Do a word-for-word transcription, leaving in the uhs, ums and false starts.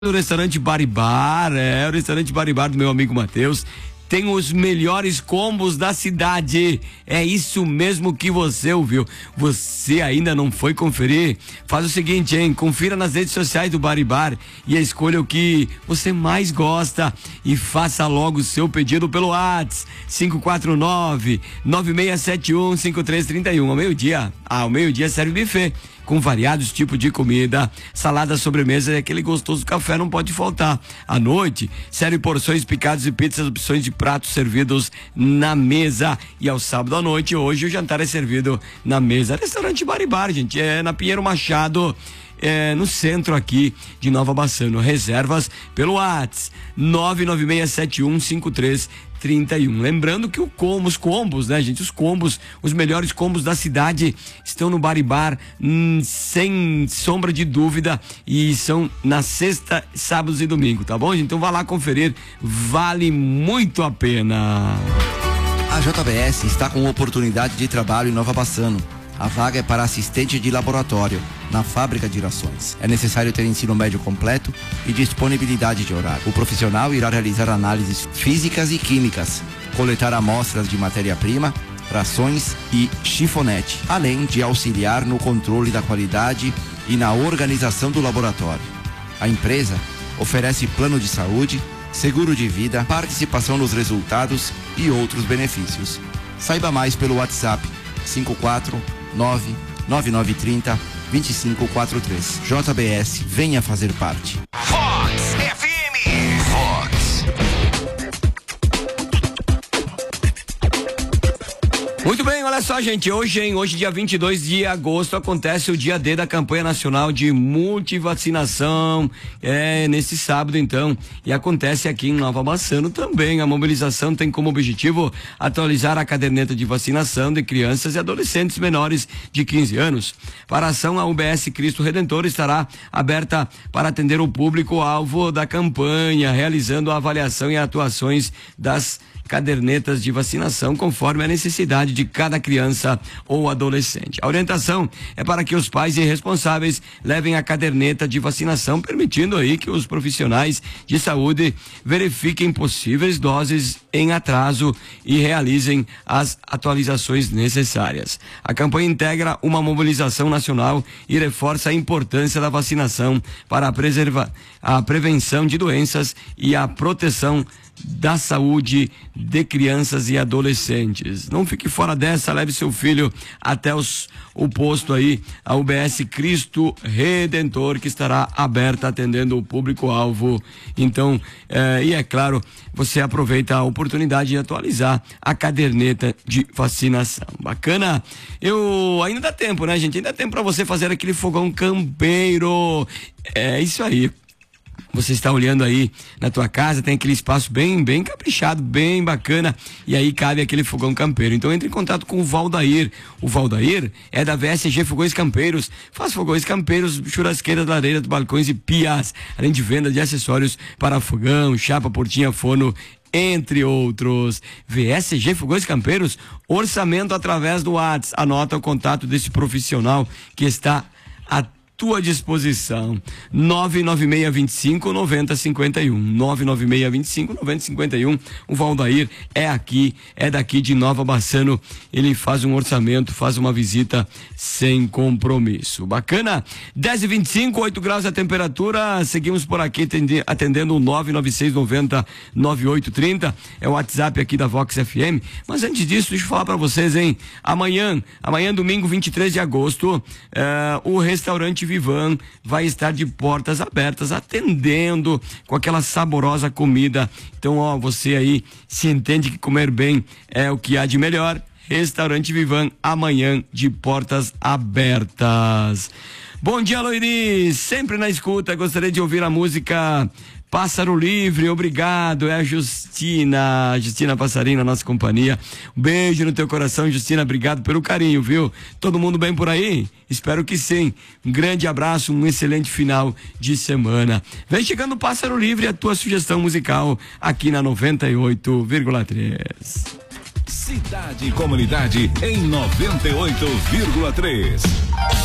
O restaurante Baribar, é o restaurante Baribar do meu amigo Matheus, tem os melhores combos da cidade. É isso mesmo que você ouviu. Você ainda não foi conferir? Faz o seguinte, hein? Confira nas redes sociais do Baribar e escolha o que você mais gosta e faça logo o seu pedido pelo WhatsApp cinco quatro nove, nove seis sete um, cinco três três um. Ao meio-dia, ao meio-dia serve buffet com variados tipos de comida, salada, sobremesa e aquele gostoso café não pode faltar. À noite, serve porções picadas e pizzas, opções de pratos servidos na mesa. E ao sábado à noite, hoje o jantar é servido na mesa. Restaurante Baribar, gente, é na Pinheiro Machado, é, no centro aqui de Nova Bassano. Reservas pelo WhatsApp nove nove seis sete um, cinco três trinta e um. Lembrando que o combo, os combos, né, gente? Os combos, os melhores combos da cidade estão no Baribar, hum, sem sombra de dúvida, e são na sexta, sábados e domingo, tá bom, gente? Então vá lá conferir, vale muito a pena. A J B S está com oportunidade de trabalho em Nova Bassano. A vaga é para assistente de laboratório na fábrica de rações. É necessário ter ensino médio completo e disponibilidade de horário. O profissional irá realizar análises físicas e químicas, coletar amostras de matéria-prima, rações e chifonete, além de auxiliar no controle da qualidade e na organização do laboratório. A empresa oferece plano de saúde, seguro de vida, participação nos resultados e outros benefícios. Saiba mais pelo WhatsApp cinco quatro nove, nove nove três zero, dois cinco quatro três. J B S, venha fazer parte. Fox F M. Fox. Muito bem, olha só, gente, hoje, hein, hoje dia vinte e dois de agosto acontece o dia D da campanha nacional de multivacinação, é nesse sábado então, e acontece aqui em Nova Bassano também. A mobilização tem como objetivo atualizar a caderneta de vacinação de crianças e adolescentes menores de quinze anos. Para a ação, a U B S Cristo Redentor estará aberta para atender o público-alvo da campanha, realizando a avaliação e atuações das cadernetas de vacinação conforme a necessidade de cada criança ou adolescente. A orientação é para que os pais e responsáveis levem a caderneta de vacinação, permitindo aí que os profissionais de saúde verifiquem possíveis doses em atraso e realizem as atualizações necessárias. A campanha integra uma mobilização nacional e reforça a importância da vacinação para a, preserva, a prevenção de doenças e a proteção da saúde de crianças e adolescentes. Não fique fora dessa, leve seu filho até os, o posto aí, a U B S Cristo Redentor, que estará aberta atendendo o público-alvo. Então, eh, e é claro, você aproveita a oportunidade de atualizar a caderneta de vacinação. Bacana? Eu, ainda dá tempo, né, gente? Ainda dá tempo para você fazer aquele fogão campeiro. É isso aí. Você está olhando aí na tua casa, tem aquele espaço bem, bem caprichado, bem bacana, e aí cabe aquele fogão campeiro. Então entre em contato com o Valdair. O Valdair é da V S G Fogões Campeiros. Faz fogões campeiros, churrasqueiras, lareiras, balcões e pias, além de venda de acessórios para fogão, chapa, portinha, forno, entre outros. V S G Fogões Campeiros, orçamento através do WhatsApp. Anota o contato desse profissional que está a tua disposição. nove nove seis dois cinco, nove zero cinco um. nove nove seis dois cinco, nove zero cinco um. O Valdair é aqui, é daqui de Nova Bassano. Ele faz um orçamento, faz uma visita sem compromisso. Bacana? dez e vinte e cinco, oito graus a temperatura. Seguimos por aqui atendendo o nove nove seis nove zero, nove oito três zero. É o WhatsApp aqui da Vox F M. Mas antes disso, deixa eu falar pra vocês, hein? Amanhã, amanhã domingo vinte e três de agosto, uh, o restaurante Vivan vai estar de portas abertas, atendendo com aquela saborosa comida. Então, ó, você aí se entende que comer bem é o que há de melhor. Restaurante Vivan, amanhã de portas abertas. Bom dia, Loiri, sempre na escuta. Gostaria de ouvir a música Pássaro Livre, obrigado, é a Justina, Justina Passarina, nossa companhia. Um beijo no teu coração, Justina, obrigado pelo carinho, viu? Todo mundo bem por aí? Espero que sim. Um grande abraço, um excelente final de semana. Vem chegando o Pássaro Livre, a tua sugestão musical aqui na noventa e oito vírgula três. Cidade e Comunidade em noventa e oito vírgula três.